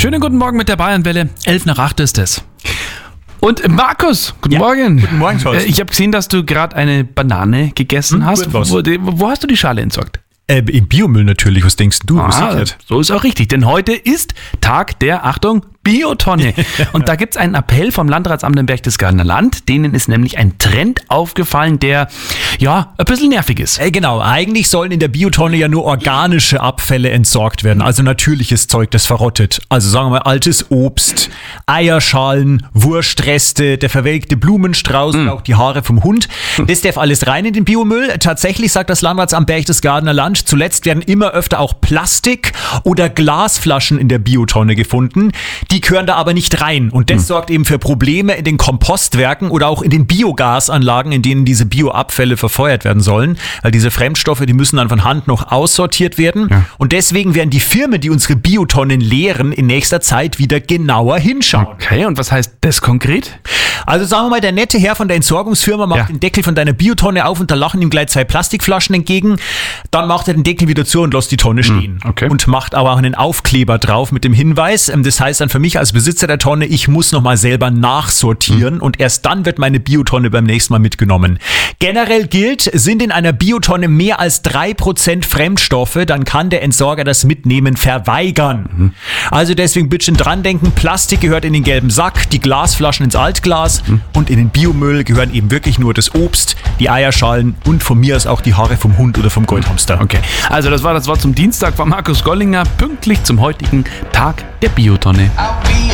Schönen guten Morgen mit der Bayernwelle. 7:55 ist es. Und Markus, guten Morgen. Guten Morgen, Schatz. Ich habe gesehen, dass du gerade eine Banane gegessen hast. Wo hast du die Schale entsorgt? Im Biomüll natürlich, was denkst du? So ist auch richtig, denn heute ist Tag der, Achtung, Biotonne. Und da gibt's einen Appell vom Landratsamt im Berchtesgadener Land. Denen ist nämlich ein Trend aufgefallen, der, ein bisschen nervig ist. Genau, eigentlich sollen in der Biotonne ja nur organische Abfälle entsorgt werden, also natürliches Zeug, das verrottet. Also sagen wir mal altes Obst, Eierschalen, Wurstreste, der verwelkte Blumenstrauß und auch die Haare vom Hund. Das darf alles rein in den Biomüll. Tatsächlich sagt das Landratsamt Berchtesgadener Land, zuletzt werden immer öfter auch Plastik- oder Glasflaschen in der Biotonne gefunden. Die gehören da aber nicht rein. Und das sorgt eben für Probleme in den Kompostwerken oder auch in den Biogasanlagen, in denen diese Bioabfälle verfeuert werden sollen. Weil diese Fremdstoffe, die müssen dann von Hand noch aussortiert werden. Ja. Und deswegen werden die Firmen, die unsere Biotonnen leeren, in nächster Zeit wieder genauer hinschauen. Okay, und was heißt das konkret? Also sagen wir mal, der nette Herr von der Entsorgungsfirma macht den Deckel von deiner Biotonne auf und da lachen ihm gleich 2 Plastikflaschen entgegen. Dann macht er den Deckel wieder zu und lässt die Tonne stehen. Okay. Und macht aber auch einen Aufkleber drauf mit dem Hinweis, das heißt dann für mich als Besitzer der Tonne, ich muss nochmal selber nachsortieren und erst dann wird meine Biotonne beim nächsten Mal mitgenommen. Generell gilt, sind in einer Biotonne mehr als 3% Fremdstoffe, dann kann der Entsorger das Mitnehmen verweigern. Also deswegen bitte schön dran denken, Plastik gehört in den gelben Sack, die Glasflaschen ins Altglas und in den Biomüll gehören eben wirklich nur das Obst, die Eierschalen und von mir aus auch die Haare vom Hund oder vom Goldhamster. Okay, also das war das Wort zum Dienstag von Markus Gollinger, pünktlich zum heutigen Tag der Biotonne.